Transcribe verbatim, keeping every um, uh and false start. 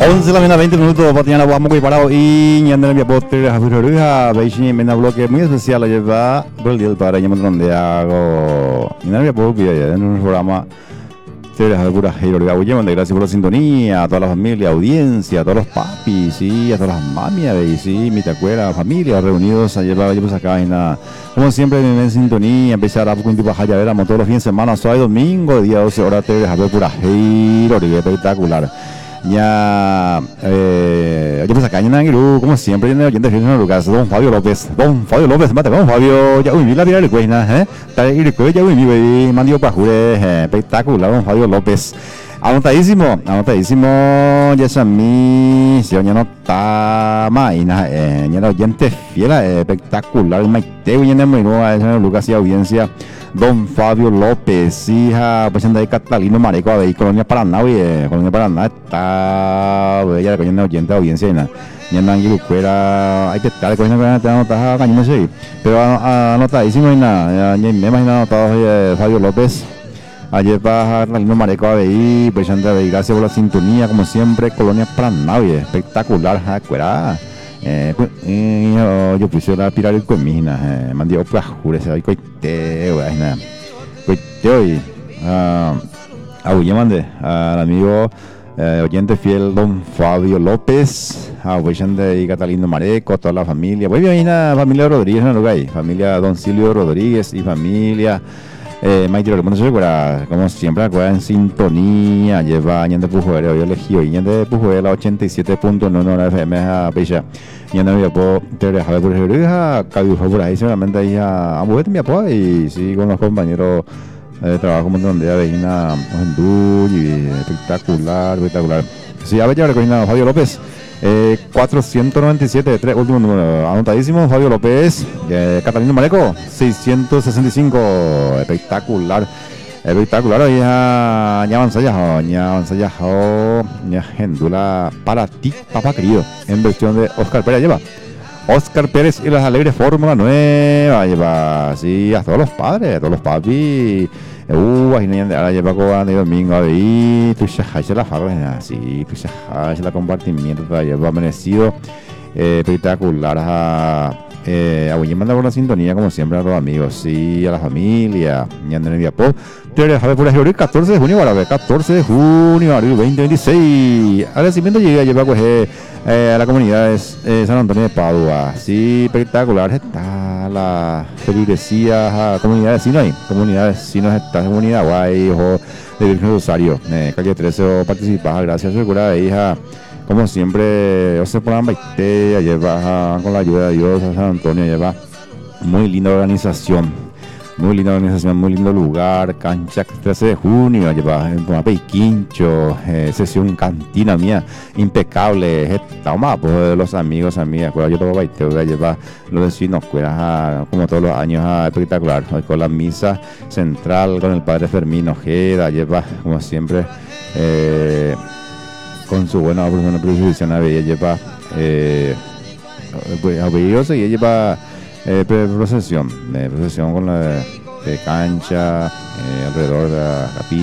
once de la mañana, veinte minutos, Patiana, vamos a parado y ya andamos a poder a Beijing, en un bloque muy especial, lleva por el día del padre, ya me donde hago, y nada, por en un programa, ustedes a pura gracias por la sintonía, a toda la familia, audiencia, a todos los papis, sí, a todas las mamias, sí, mi tacuera, familia, reunidos, a llevar, yo pues acá en la, como siempre, en sintonía, empezar a poco en tipo allá, veramos todos los fines de semana, sábado y domingo, día doce horas, te deja ver pura espectacular. Ya, eh, yo pues acá en Anguilú, como siempre, en el oyente de Lucas, don Fabio López, don Fabio López, mate, don Fabio, ya uy, mi la vida de cuena, eh, está ahí de cuena, ya uy, mi baby, mandio pa' jure, eh, espectacular, don Fabio López, anotadísimo, anotadísimo, ya es a mí, si ya no está más, y nada, eh, ya el oyente fiel, eh, espectacular, maite, uy, en el menú, a ese Lucas y audiencia, don Fabio López, hija, pues anda ahí Catalino Mareco, a ver, Colonia Paraná, oye, Colonia Paraná está, bella, de coño, oyente, audiencia, y nada, ya andan aquí, hay que estar, coño, que te anotas, cañón, sí, pero anotadísimo, y nada, ya me imagino anotado, eh, Fabio López, ayer para Catalino Mareco, a ver, pues anda, gracias por la sintonía, como siempre, Colonia Paraná, oye, espectacular, acuerda. Eh, pues, eh, yo, yo puse la pirar el comina, eh, mandé a pues jure, se va coiteo, güey, nada, coiteo y, ah, ah, yo mandé al amigo, eh, oyente fiel, don Fabio López, a Vicente y Catalino Mareco, toda la familia, voy bien, la familia Rodríguez, no lo hay, familia don Silvio Rodríguez y familia. Eh, Maite, lo que pasa es que como siempre, acuerda en sintonía, lleva Ñande Pujuere, hoy elegí Ñande Pujuere, la ochenta y siete punto nueve F M a Pecha, Ñande mi apo, te deja por el hija, Cadio por ahí, seguramente ahí a Ambuete mi apo, y sí, con los compañeros de trabajo, un montón de aveina, y espectacular, espectacular. Sí, a ver, ya recogí Fabio López. Eh, cuatrocientos noventa y siete, tres, último número, anotadísimo, Fabio López, eh, Catalino Mareco, seiscientos sesenta y cinco, espectacular, espectacular, ya, ya avanza ya, ya avanza ya, ya, gendula para ti, papá querido, en versión de Oscar Pérez, lleva, Oscar Pérez y las alegres Fórmula nueva, lleva, sí, a todos los padres, a todos los papis. Uh, ahora lleva con el domingo ahí, tu se la farra, sí, tu se la compartimiento, lleva amanecido, eh, espectacular, a, eh, a William manda por la sintonía, como siempre, a los amigos, sí, a la familia, y andan en Viapó, te dejaré por el catorce de junio, ahora catorce de junio, abril veinte veintiséis, agradecimiento llegué a llevar, pues, eh, eh, a la comunidad de eh, San Antonio de Padua, sí, espectacular, está la feligresía, comunidad de vecinos ahí, comunidad de vecinos, está comunidad guay, hijo de Virgen Rosario, eh, calle trece, participar, gracias, segura de hija, como siempre, o se ponen baite, lleva con la ayuda de Dios a San Antonio, lleva muy linda organización. Muy linda organización, muy lindo lugar, cancha trece de junio, lleva un pequincho, eh, sesión cantina mía, impecable, estamos pues los amigos, amigas, yo todo baite, voy a llevar los vecinos, como todos los años, espectacular, hoy con la misa central, con el padre Fermín Ojeda, lleva como siempre, eh, con su buena predisposición a ver, lleva, eh, a ver, y lleva Eh, procesión, eh, procesión con la de cancha, eh, alrededor de la capilla.